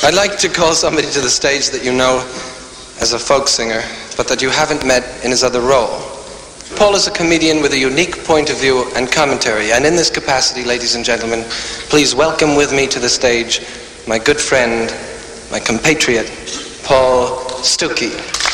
I'd like to call somebody to the stage that you know as a folk singer, but that you haven't met in his other role. Paul is a comedian with a unique point of view and commentary, and in this capacity, ladies and gentlemen, please welcome with me to the stage my good friend, my compatriot, Paul Stookey.